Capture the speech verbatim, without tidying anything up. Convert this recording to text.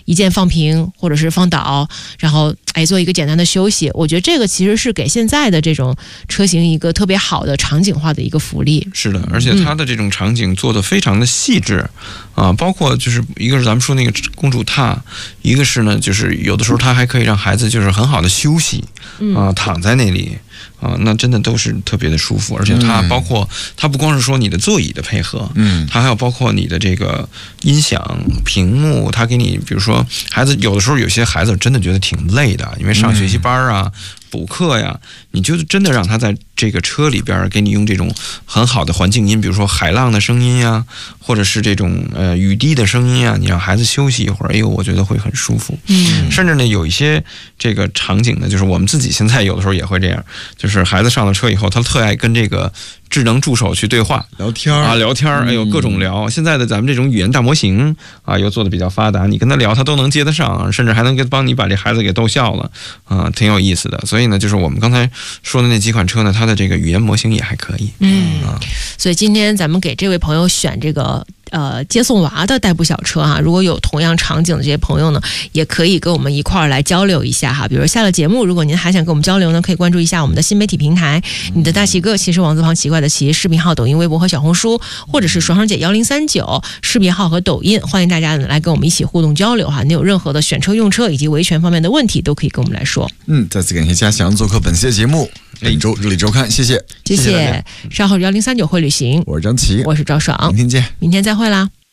一键放平或者是放倒，然后哎做一个简单的休息。我觉得这个其实是给现在的这种车型一个特别好的场景化的一个福利。 是的，而且它的这种场景做得非常的细致、嗯、啊，包括就是一个是咱们说那个公主榻，一个是呢就是有的时候它还可以让孩子就是很好的休息啊，躺在那里啊，那真的都是特别的舒服。而且它包括它不光是说你的座椅的配合，嗯，它还有包括你的这个音响、屏幕，它给你，比如说孩子有的时候有些孩子真的觉得挺累的，因为上学习班啊、补课呀，你就真的让他在这个车里边给你用这种很好的环境音，比如说海浪的声音呀，或者是这种呃雨滴的声音啊，你让孩子休息一会儿，哎呦，我觉得会很舒服。嗯，甚至呢有一些这个场景呢，就是我们自己现在有的时候也会这样，就是孩子上了车以后，他特爱跟这个智能助手去对话聊天啊，聊天，哎呦，各种聊。现在的咱们这种语言大模型啊，又做的比较发达，你跟他聊，他都能接得上，甚至还能给帮你把这孩子给逗笑了啊，挺有意思的。所以呢，就是我们刚才说的那几款车呢，它的这个语言模型也还可以。 嗯，啊、所以今天咱们给这位朋友选这个呃接送娃的代步小车哈，如果有同样场景的这些朋友呢，也可以跟我们一块儿来交流一下哈。比如下了节目，如果您还想跟我们交流呢，可以关注一下我们的新媒体平台，你的大奇哥其实王字旁奇怪的奇视频号、抖音、微博和小红书，或者是双双姐幺零三九视频号和抖音，欢迎大家来跟我们一起互动交流哈。你有任何的选车、用车以及维权方面的问题，都可以跟我们来说。 嗯，再次感谢嘉祥做客本期的节目，本周日历周刊，谢谢， 谢谢。稍后幺零三九会旅行， 我是张琪， 我是赵爽， 明天见， 明天再会啦。